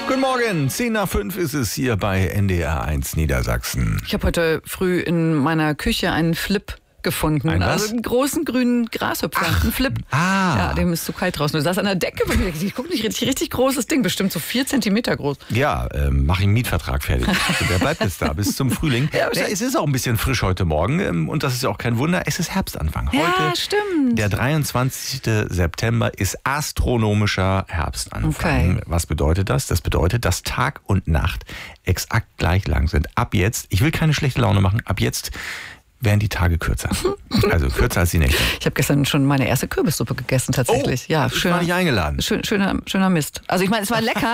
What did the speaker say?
Guten Morgen, 10:05 ist es hier bei NDR1 Niedersachsen. Ich habe heute früh in meiner Küche einen Flip gefunden. Ein was? Also einen großen grünen Grashüpfer. Ein Flip. Ja, dem ist zu kalt draußen. Du saß an der Decke bei mir. Ich guck nicht richtig großes Ding. Bestimmt so 4 Zentimeter groß. Ja, mach ich einen Mietvertrag fertig. Der bleibt jetzt da bis zum Frühling. Ja, es ist auch ein bisschen frisch heute Morgen und das ist ja auch kein Wunder. Es ist Herbstanfang. Heute, ja, stimmt. Der 23. September ist astronomischer Herbstanfang. Okay. Was bedeutet das? Das bedeutet, dass Tag und Nacht exakt gleich lang sind. Ab jetzt, ich will keine schlechte Laune machen, ab jetzt werden die Tage kürzer. Also kürzer als die Nächte. Ich habe gestern schon meine erste Kürbissuppe gegessen tatsächlich. Oh, ja, ich war nicht eingeladen. Schöner Mist. Also ich meine, es war lecker,